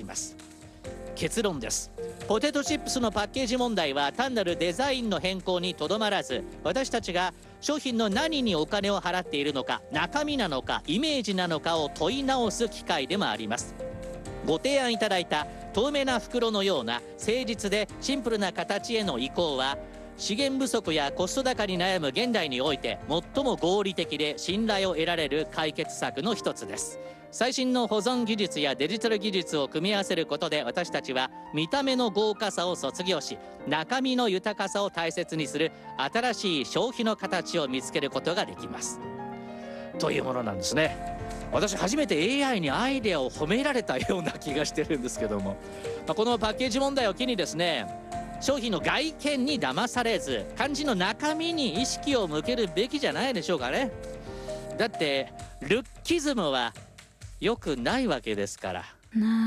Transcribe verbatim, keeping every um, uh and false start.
ます。結論です。ポテトチップスのパッケージ問題は単なるデザインの変更にとどまらず、私たちが商品の何にお金を払っているのか、中身なのか、イメージなのかを問い直す機会でもあります。ご提案いただいた透明な袋のような誠実でシンプルな形への移行は、資源不足やコスト高に悩む現代において最も合理的で信頼を得られる解決策の一つです。最新の保存技術やデジタル技術を組み合わせることで、私たちは見た目の豪華さを卒業し、中身の豊かさを大切にする新しい消費の形を見つけることができますというものなんですね。私初めて エーアイ にアイデアを褒められたような気がしてるんですけども、まあ、このパッケージ問題を機にですね、商品の外見に騙されず肝心の中身に意識を向けるべきじゃないでしょうかね。だってルッキズムは良くないわけですから。